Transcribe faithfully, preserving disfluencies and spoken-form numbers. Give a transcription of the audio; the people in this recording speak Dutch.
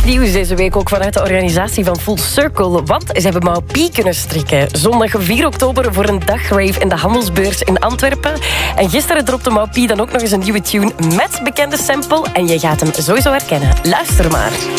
nieuws deze week ook vanuit de organisatie van Full Circle. Want ze hebben Maupi kunnen strikken. Zondag vier oktober voor een dagrave in de Handelsbeurs in Antwerpen. En gisteren dropte Maupi dan ook nog eens een nieuwe tune met bekende sample. En je gaat hem sowieso herkennen. Luister maar.